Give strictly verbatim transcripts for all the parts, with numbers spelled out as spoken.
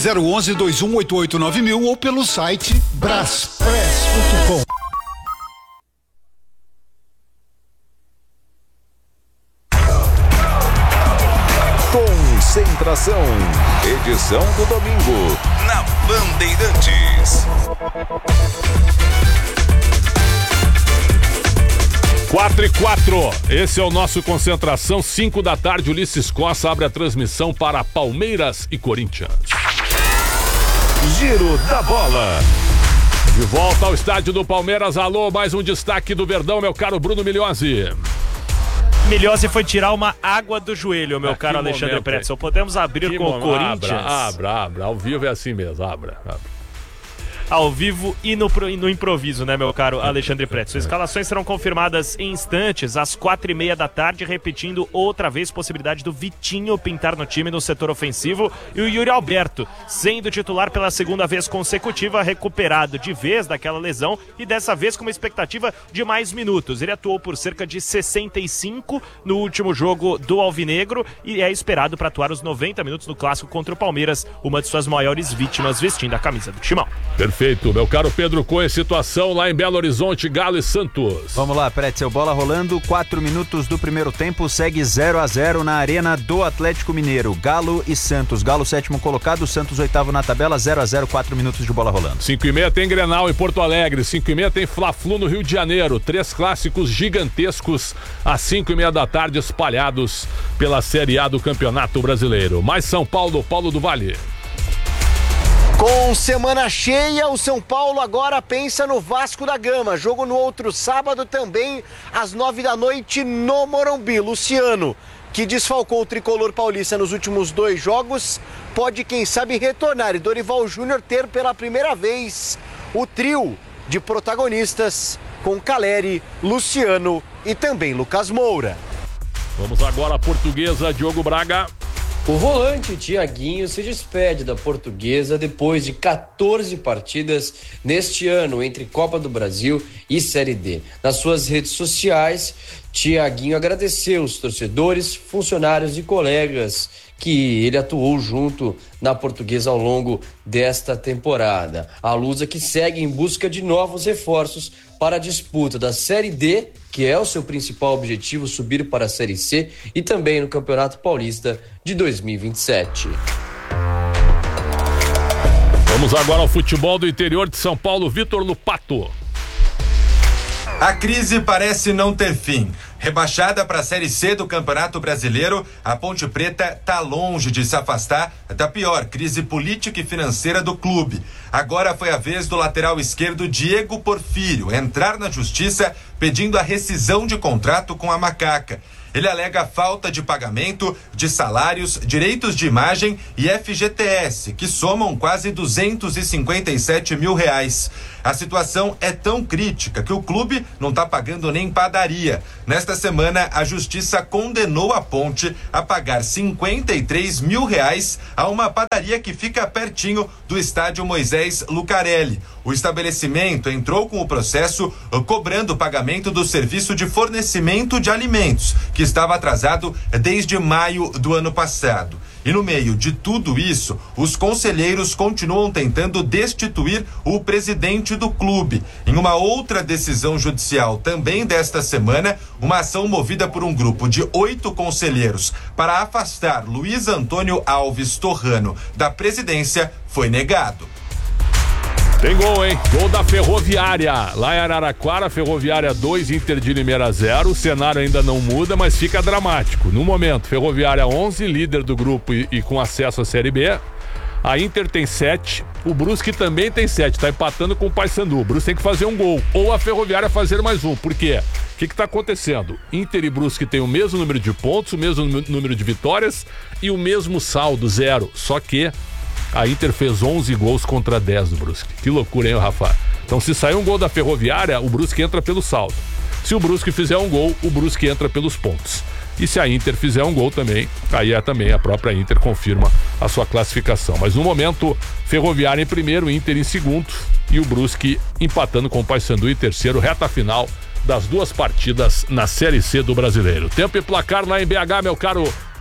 zero um um, dois um oito oito nove mil ou pelo site braspress ponto com. Concentração, edição do domingo, na Bandeirantes. quatro e quatro, esse é o nosso Concentração, cinco da tarde, Ulisses Costa abre a transmissão para Palmeiras e Corinthians. Giro da bola. De volta ao estádio do Palmeiras, alô, mais um destaque do Verdão, meu caro Bruno Milhozzi. Milhozzi foi tirar uma água do joelho, meu ah, caro Alexandre momento, Pretzel. Podemos abrir que com momento. o Corinthians? Abra, abra, abra, ao vivo é assim mesmo, abra, abra. Ao vivo e no, no improviso, né, meu caro Alexandre Pretzel? Escalações serão confirmadas em instantes, às quatro e meia da tarde, repetindo outra vez possibilidade do Vitinho pintar no time no setor ofensivo e o Yuri Alberto, sendo titular pela segunda vez consecutiva, recuperado de vez daquela lesão e dessa vez com uma expectativa de mais minutos. Ele atuou por cerca de sessenta e cinco no último jogo do Alvinegro e é esperado para atuar os noventa minutos no clássico contra o Palmeiras, uma de suas maiores vítimas vestindo a camisa do Timão. Perfeito, meu caro Pedro Coen, situação lá em Belo Horizonte, Galo e Santos. Vamos lá, Pretzel, bola rolando, quatro minutos do primeiro tempo, segue zero a zero na arena do Atlético Mineiro, Galo e Santos, Galo sétimo colocado, Santos oitavo na tabela, zero a zero, quatro minutos de bola rolando. cinco e meia tem Grenal em Porto Alegre, cinco e meia tem Fla-Flu no Rio de Janeiro, três clássicos gigantescos às cinco e meia da tarde espalhados pela Série A do Campeonato Brasileiro. Mais São Paulo, Paulo do Vale. Com semana cheia, o São Paulo agora pensa no Vasco da Gama. Jogo no outro sábado também, às nove da noite, no Morumbi. Luciano, que desfalcou o tricolor paulista nos últimos dois jogos, pode, quem sabe, retornar. E Dorival Júnior ter pela primeira vez o trio de protagonistas com Caleri, Luciano e também Lucas Moura. Vamos agora à Portuguesa, Diogo Braga. O volante Thiaguinho se despede da Portuguesa depois de quatorze partidas neste ano entre Copa do Brasil e Série D. Nas suas redes sociais, Thiaguinho agradeceu os torcedores, funcionários e colegas que ele atuou junto na Portuguesa ao longo desta temporada. A Lusa que segue em busca de novos reforços para a disputa da Série D, que é o seu principal objetivo, subir para a Série C, e também no Campeonato Paulista de dois mil e vinte e sete. Vamos agora ao futebol do interior de São Paulo, Vitor Lupato. A crise parece não ter fim. Rebaixada para a Série C do Campeonato Brasileiro, a Ponte Preta está longe de se afastar da pior crise política e financeira do clube. Agora foi a vez do lateral esquerdo Diego Porfírio entrar na justiça pedindo a rescisão de contrato com a Macaca. Ele alega falta de pagamento de salários, direitos de imagem e F G T S, que somam quase duzentos e cinquenta e sete mil reais. A situação é tão crítica que o clube não está pagando nem padaria. Nesta semana, a justiça condenou a Ponte a pagar cinquenta e três mil reais a uma padaria que fica pertinho do estádio Moisés Lucarelli. O estabelecimento entrou com o processo cobrando o pagamento do serviço de fornecimento de alimentos, que estava atrasado desde maio do ano passado. E no meio de tudo isso, os conselheiros continuam tentando destituir o presidente do clube. Em uma outra decisão judicial também desta semana, uma ação movida por um grupo de oito conselheiros para afastar Luiz Antônio Alves Torrano da presidência foi negado. Tem gol, hein? Gol da Ferroviária. Lá em Araraquara, Ferroviária dois, Inter de Limeira zero. O cenário ainda não muda, mas fica dramático. No momento, Ferroviária onze, líder do grupo e, e com acesso à Série B. A Inter tem sete. O Brusque também tem sete. Tá empatando com o Paysandu. O Brusque tem que fazer um gol. Ou a Ferroviária fazer mais um. Por quê? O que que tá acontecendo? Inter e Brusque têm o mesmo número de pontos, o mesmo número de vitórias e o mesmo saldo, zero. Só que a Inter fez onze gols contra dez do Brusque. Que loucura, hein, Rafa? Então, se sair um gol da Ferroviária, o Brusque entra pelo saldo. Se o Brusque fizer um gol, o Brusque entra pelos pontos. E se a Inter fizer um gol também, aí é também a própria Inter confirma a sua classificação. Mas no momento, Ferroviária em primeiro, Inter em segundo e o Brusque empatando com o Paysandu em terceiro, reta final das duas partidas na Série C do Brasileiro. Tempo e placar lá em B H, meu caro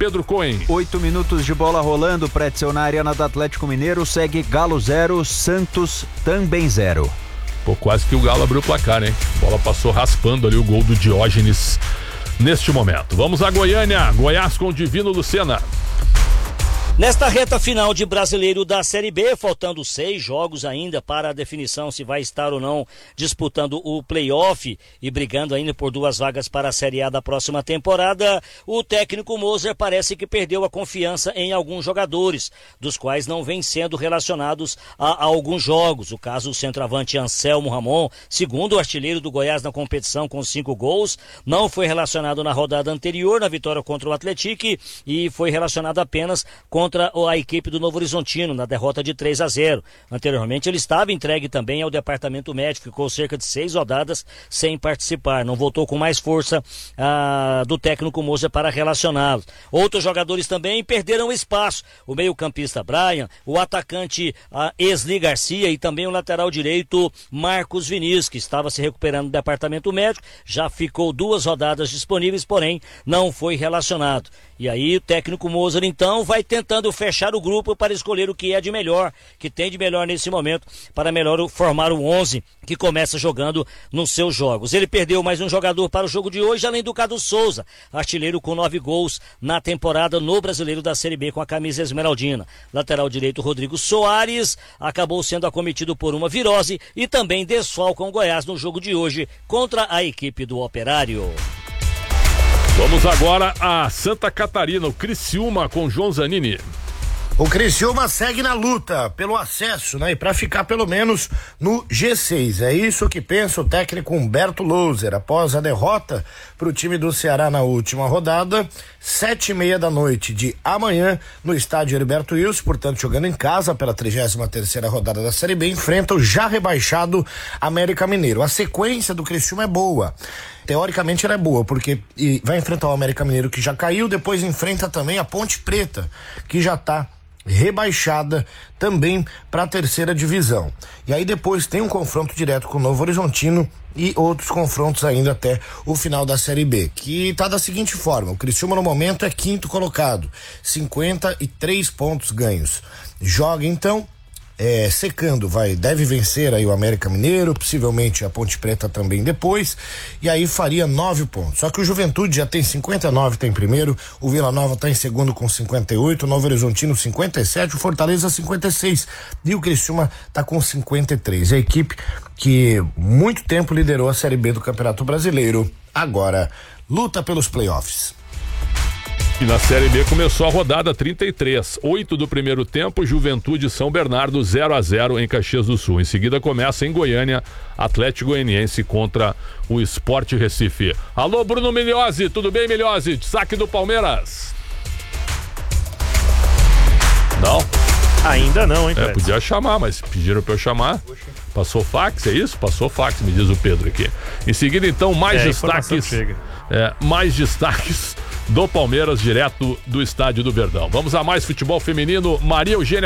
Pedro Cohen. Oito minutos de bola rolando, Pretzel, na Arena do Atlético Mineiro, segue Galo zero, Santos também zero. Pô, quase que o Galo abriu o placar, hein? A bola passou raspando ali o gol do Diógenes neste momento. Vamos a Goiânia, Goiás com o Divino Lucena. Nesta reta final de Brasileiro da Série B, faltando seis jogos ainda para a definição se vai estar ou não disputando o play-off e brigando ainda por duas vagas para a Série A da próxima temporada, o técnico Moser parece que perdeu a confiança em alguns jogadores, dos quais não vêm sendo relacionados a, a alguns jogos. O caso do centroavante Anselmo Ramon, segundo o artilheiro do Goiás na competição com cinco gols, não foi relacionado na rodada anterior, na vitória contra o Atlético, e foi relacionado apenas com contra a equipe do Novo Horizontino, na derrota de três a zero. Anteriormente ele estava entregue também ao departamento médico, ficou cerca de seis rodadas sem participar, não voltou com mais força ah, do técnico Moser para relacioná-lo. Outros jogadores também perderam espaço, o meio-campista Brian, o atacante ah, Esli Garcia e também o lateral direito Marcos Vinícius, que estava se recuperando do departamento médico, já ficou duas rodadas disponíveis, porém não foi relacionado. E aí o técnico Moser então vai tentando fechar o grupo para escolher o que é de melhor, que tem de melhor nesse momento, para melhor formar o onze que começa jogando nos seus jogos. Ele perdeu mais um jogador para o jogo de hoje, além do Cadu Souza, artilheiro com nove gols na temporada no Brasileiro da Série B com a camisa esmeraldina. Lateral direito Rodrigo Soares acabou sendo acometido por uma virose e também desfalca o Goiás no jogo de hoje contra a equipe do Operário. Vamos agora a Santa Catarina, o Criciúma com João Zanini. O Criciúma segue na luta pelo acesso, né? E para ficar pelo menos no G seis. É isso que pensa o técnico Humberto Louser após a derrota para o time do Ceará na última rodada. Sete e meia da noite de amanhã no estádio Heriberto Wilson, portanto jogando em casa pela trigésima terceira rodada da Série B, enfrenta o já rebaixado América Mineiro. A sequência do Criciúma é boa. Teoricamente ela é boa, porque vai enfrentar o América Mineiro que já caiu, depois enfrenta também a Ponte Preta, que já tá rebaixada também para a terceira divisão. E aí depois tem um confronto direto com o Novo Horizontino e outros confrontos ainda até o final da Série B, que tá da seguinte forma: o Criciúma no momento é quinto colocado, cinquenta e três pontos ganhos. Joga então É, secando, vai, deve vencer aí o América Mineiro, possivelmente a Ponte Preta também depois, e aí faria nove pontos. Só que o Juventude já tem cinquenta e nove, tá em primeiro, o Vila Nova tá em segundo com cinquenta e oito, o Novo Horizontino cinquenta e sete, o Fortaleza cinquenta e seis e o Criciúma tá com cinquenta e três. A equipe que muito tempo liderou a Série B do Campeonato Brasileiro, agora luta pelos playoffs. E na Série B começou a rodada trinta e três, oito do primeiro tempo, Juventude São Bernardo zero a zero em Caxias do Sul. Em seguida começa em Goiânia, Atlético Goianiense contra o Sport Recife. Alô, Bruno Milhose, tudo bem, Milhose? Saque do Palmeiras. Não? Ainda não, hein, É, Pedro? podia chamar, mas pediram pra eu chamar. Passou fax, é isso? Passou fax, me diz o Pedro aqui. Em seguida, então, mais É, destaques. chega. É, mais destaques do Palmeiras, direto do Estádio do Verdão. Vamos a mais futebol feminino. Maria Eugênia